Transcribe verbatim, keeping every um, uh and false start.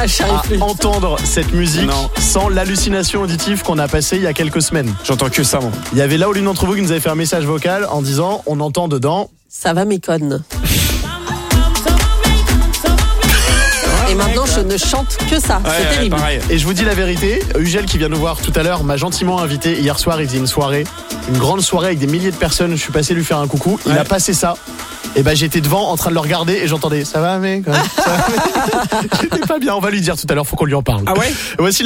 Ah, à entendre cette musique Non. sans l'hallucination auditive qu'on a passée il y a quelques semaines. J'entends que ça, moi. Il y avait là où l'une d'entre vous qui nous avait fait un message vocal en disant on entend dedans. Ça va, mes connes. Et maintenant, je ne chante que ça. Ouais, C'est ouais, terrible. pareil. Et je vous dis la vérité, Ugel qui vient nous voir tout à l'heure m'a gentiment invité. Hier soir, il faisait une soirée, une grande soirée avec des milliers de personnes. Je suis passé lui faire un coucou. Il Ouais. a passé ça. Et ben j'étais devant en train de le regarder et j'entendais ça va mec. Ça va, mec J'étais pas bien. On va lui dire tout à l'heure. Faut qu'on lui en parle. Ah ouais? Voici